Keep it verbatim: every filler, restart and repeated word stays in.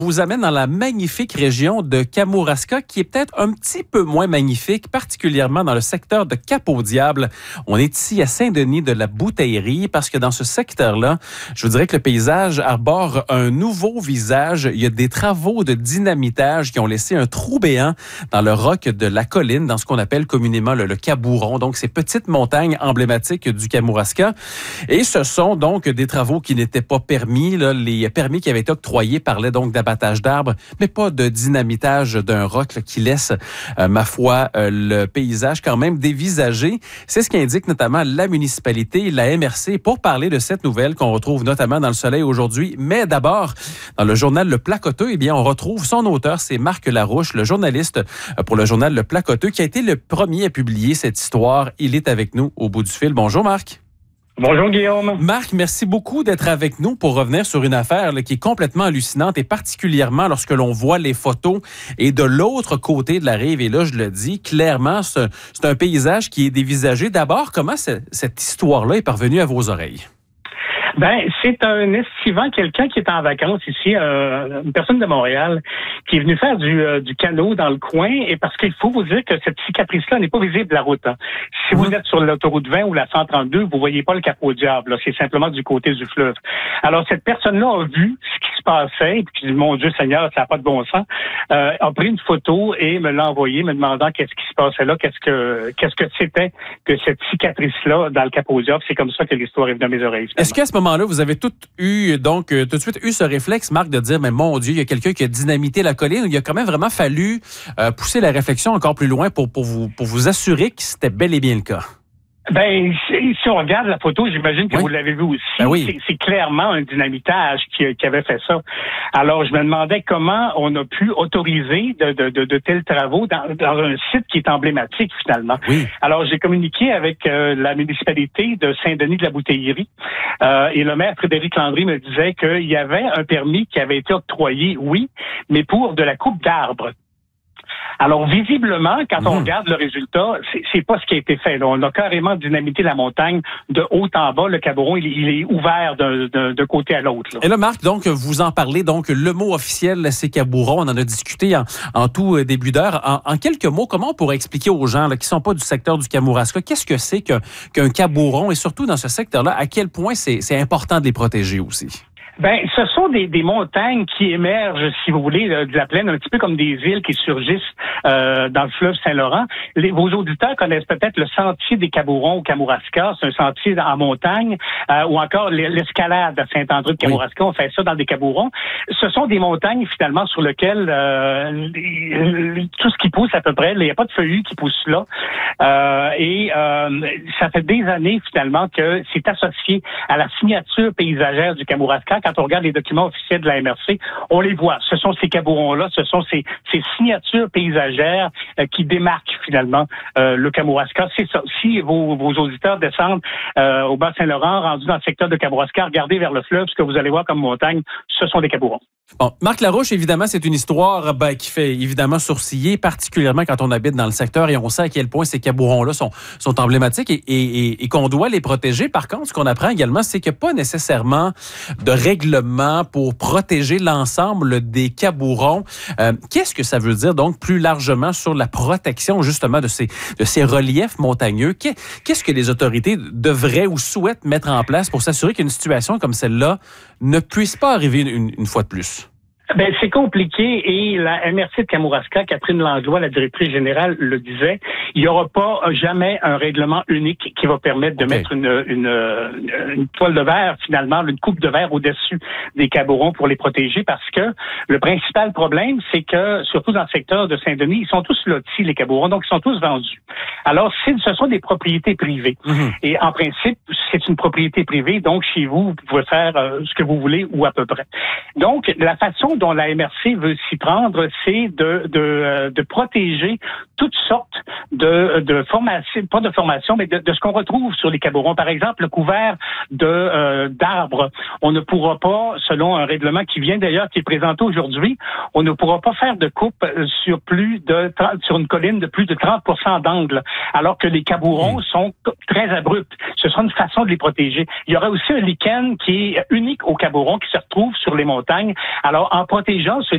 Vous amène dans la magnifique région de Kamouraska, qui est peut-être un petit peu moins magnifique, particulièrement dans le secteur de Cap-au-Diable. On est ici à Saint-Denis de la Bouteillerie, parce que dans ce secteur-là, je vous dirais que le paysage arbore un nouveau visage. Il y a des travaux de dynamitage qui ont laissé un trou béant dans le roc de la colline, dans ce qu'on appelle communément le, le Cabouron, donc ces petites montagnes emblématiques du Kamouraska. Et ce sont donc des travaux qui n'étaient pas permis. Là. Les permis qui avaient été octroyés parlaient donc d'abattage d'arbres, mais pas de dynamitage d'un roc là, qui laisse, euh, ma foi, euh, le paysage quand même dévisagé. C'est ce qu'indique notamment la municipalité, la M R C, pour parler de cette nouvelle qu'on retrouve notamment dans Le Soleil aujourd'hui. Mais d'abord, dans le journal Le Placoteux, eh bien, on retrouve son auteur, c'est Marc Larouche, le journaliste pour le journal Le Placoteux, qui a été le premier à publier cette histoire. Il est avec nous au bout du fil. Bonjour Marc. Bonjour Guillaume. Marc, merci beaucoup d'être avec nous pour revenir sur une affaire là, qui est complètement hallucinante et particulièrement lorsque l'on voit les photos et de l'autre côté de la rive. Et là, je le dis, clairement, c'est, c'est un paysage qui est dévisagé. D'abord, comment c'est, cette histoire-là est parvenue à vos oreilles? Ben, c'est un estivant, quelqu'un qui est en vacances ici, euh, une personne de Montréal, qui est venu faire du, euh, du canot dans le coin, et parce qu'il faut vous dire que cette cicatrice-là n'est pas visible de la route. Hein. Si vous êtes sur l'autoroute vingt ou la cent trente-deux, vous voyez pas le Cap-au-Diable, là, c'est simplement du côté du fleuve. Alors, cette personne-là a vu ce qui se passait, et puis dit, mon Dieu Seigneur, ça n'a pas de bon sens, euh, a pris une photo et me l'a envoyée, me demandant qu'est-ce qui se passait là, qu'est-ce que qu'est-ce que c'était que cette cicatrice-là dans le Cap-au-Diable. C'est comme ça que l'histoire est venue à mes oreilles. Finalement. Est-ce qu'à ce moment-là, vous avez tout eu, donc, euh, tout de suite eu ce réflexe, Marc, de dire, mais mon Dieu, il y a quelqu'un qui a dynamité la colline. Il a quand même vraiment fallu euh, pousser la réflexion encore plus loin pour, pour, vous, pour vous assurer que c'était bel et bien le cas. Ben, si, si on regarde la photo, j'imagine que oui. Vous l'avez vu aussi. Ben oui. c'est, c'est clairement un dynamitage qui, qui avait fait ça. Alors, je me demandais comment on a pu autoriser de, de, de, de tels travaux dans, dans un site qui est emblématique, finalement. Oui. Alors, j'ai communiqué avec euh, la municipalité de Saint-Denis de la Bouteillerie euh, et le maire Frédéric Landry me disait qu'il y avait un permis qui avait été octroyé, oui, mais pour de la coupe d'arbres. Alors, visiblement, quand mmh. on regarde le résultat, c'est, c'est pas ce qui a été fait. Là. On a carrément dynamité la montagne de haut en bas. Le Cabouron, il, il est ouvert d'un, d'un, d'un côté à l'autre. Là. Et là, Marc, donc, vous en parlez. Donc, le mot officiel, c'est Cabouron. On en a discuté en, en tout début d'heure. En, en quelques mots, comment on pourrait expliquer aux gens là, qui sont pas du secteur du Kamouraska, qu'est-ce que c'est qu'un, qu'un Cabouron? Et surtout, dans ce secteur-là, à quel point c'est, c'est important de les protéger aussi? Ben, ce sont des, des montagnes qui émergent, si vous voulez, de la plaine, un petit peu comme des îles qui surgissent euh, dans le fleuve Saint-Laurent. Les, vos auditeurs connaissent peut-être le sentier des Cabourons au Kamouraska, c'est un sentier en montagne, euh, ou encore l'escalade à Saint-André de Kamouraska, oui. On fait ça dans des Cabourons. Ce sont des montagnes, finalement, sur lesquelles euh, les, tout ce qui pousse à peu près, il n'y a pas de feuillus qui poussent là. Euh, et euh, ça fait des années, finalement, que c'est associé à la signature paysagère du Kamouraska. Quand on regarde les documents officiels de la M R C, on les voit. Ce sont ces Cabourons-là, ce sont ces, ces signatures paysagères euh, qui démarquent finalement euh, le Kamouraska. C'est ça. Si vos, vos auditeurs descendent euh, au Bas-Saint-Laurent, rendus dans le secteur de Kamouraska, regardez vers le fleuve, ce que vous allez voir comme montagne, ce sont des Cabourons. Bon, Marc Larouche, évidemment, c'est une histoire ben, qui fait évidemment sourciller, particulièrement quand on habite dans le secteur et on sait à quel point ces Cabourons-là sont, sont emblématiques et, et, et, et qu'on doit les protéger. Par contre, ce qu'on apprend également, c'est qu'il n'y a pas nécessairement de règlement pour protéger l'ensemble des Cabourons. Euh, qu'est-ce que ça veut dire, donc, plus largement sur la protection, justement, de ces, de ces reliefs montagneux? Qu'est-ce que les autorités devraient ou souhaitent mettre en place pour s'assurer qu'une situation comme celle-là ne puisse pas arriver une, une fois de plus? Ben, c'est compliqué et la M R C de Kamouraska, Catherine Langlois, la directrice générale, le disait, il n'y aura pas jamais un règlement unique qui va permettre de okay. mettre une, une, une toile de verre, finalement, une coupe de verre au-dessus des Cabourons pour les protéger parce que le principal problème, c'est que, surtout dans le secteur de Saint-Denis, ils sont tous lotis, les Cabourons, donc ils sont tous vendus. Alors, ce sont des propriétés privées. Mm-hmm. Et en principe, c'est une propriété privée, donc chez vous, vous pouvez faire euh, ce que vous voulez ou à peu près. Donc, la façon dont la M R C veut s'y prendre, c'est de, de, de protéger toutes sortes de, de formations, pas de formation, mais de, de ce qu'on retrouve sur les Cabourons. Par exemple, le couvert de, euh, d'arbres. On ne pourra pas, selon un règlement qui vient d'ailleurs, qui est présenté aujourd'hui, on ne pourra pas faire de coupe sur plus de trente, sur une colline de plus de trente pour cent d'angle, alors que les Cabourons mmh. sont très abrupts. Ce sera une façon de les protéger. Il y aura aussi un lichen qui est unique aux Cabourons, qui se retrouve sur les montagnes. Alors, en protégeant ce